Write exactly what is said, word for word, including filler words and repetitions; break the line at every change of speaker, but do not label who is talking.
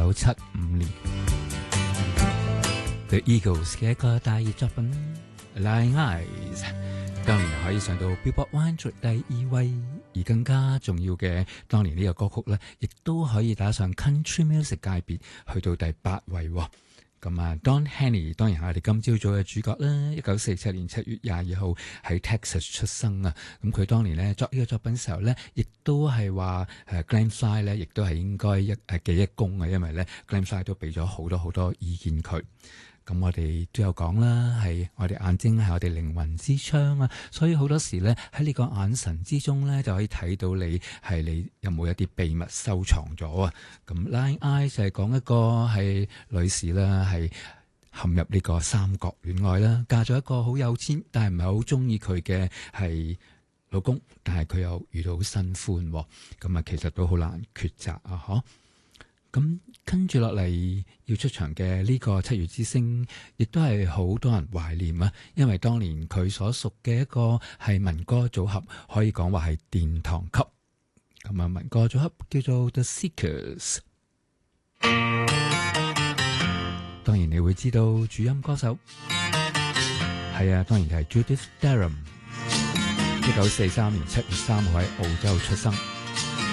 九七五年 The Eagles 嘅一個大熱作品 Lying Eyes， 當年可以上到 Billboard 一百第二位，而更加重要嘅，當年呢個歌曲咧，亦都可以打上 Country Music 界別去到第八位。咁啊 Don Henley 當然係我哋今朝早嘅主角啦。一九四七年七月廿二號喺 Texas 出生啊。咁佢當年咧作呢個作品嘅時候咧，亦都係話誒 Glenn Frey 咧，亦都係應該一誒記一功啊，因為咧 Glenn Frey 都俾咗好多好多意見佢。咁我哋都有講啦，係我哋眼睛係我哋靈魂之窗啊，所以好多時咧喺你個眼神之中咧就可以睇到你係你有冇一啲秘密收藏咗啊。咁 Lying Eyes 就係講一個係女士啦，係陷入呢個三角戀愛啦，嫁咗一個好有錢但係唔係好中意佢嘅係老公，但係佢又遇到新歡，咁啊其實都好難抉擇啊，嗬。咁跟住落嚟要出場嘅呢個七月之星，亦都係好多人懷念啊！因為當年佢所屬嘅一個係民歌組合，可以講話係殿堂級。咁啊，民歌組合叫做 The Seekers。當然你會知道主音歌手係啊，當然係 Judith Durham。一九四三年七月三號喺澳洲出生。